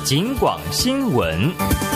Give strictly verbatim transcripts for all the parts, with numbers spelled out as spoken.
警广新闻。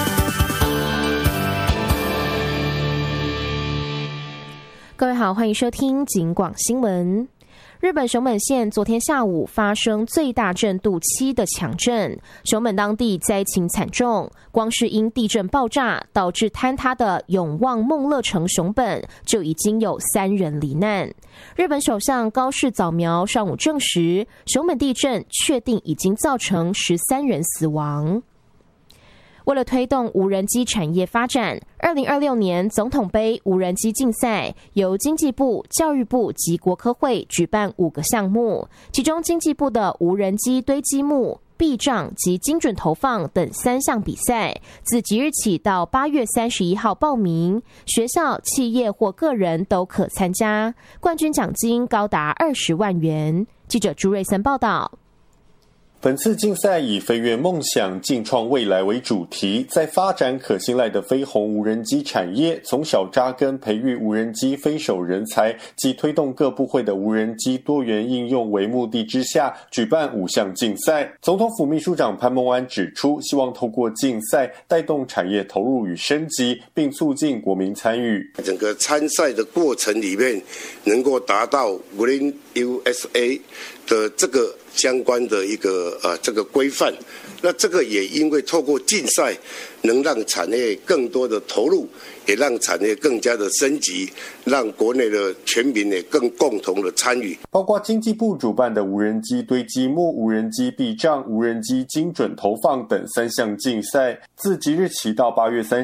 各位好，欢迎收听警广新闻。日本熊本县昨天下午发生最大震度七的强震，熊本当地灾情惨重，光是因地震爆炸导致坍塌的永旺梦乐城熊本就已经有三人罹难。日本首相高市早苗上午证实，熊本地震确定已经造成十三人死亡。为了推动无人机产业发展，二零二六年总统杯无人机竞赛由经济部、教育部及国科会举办五个项目，其中经济部的无人机堆积木、避障及精准投放等三项比赛，自即日起到八月三十一号报名，学校、企业或个人都可参加，冠军奖金高达二十万元。记者朱瑞森报道。 本次竞赛以飞跃梦想，劲创未来为主题，在发展可信赖的飞鸿无人机产业，从小扎根培育无人机飞手人才及推动各部会的无人机多元应用为目的之下，举办五项竞赛。总统府秘书长潘孟安指出，希望透过竞赛带动产业投入与升级，并促进国民参与。 整个参赛的过程里面，能够达到 Green U S A 的这个相关的一个呃这个规范，那这个也因为透过竞赛，能让产业更多的投入，也让产业更加的升级，让国内的全民也更共同的参与。 包括经济部主办的无人机堆积木、无人机避障、无人机精准投放等三项竞赛，自即日起到八月三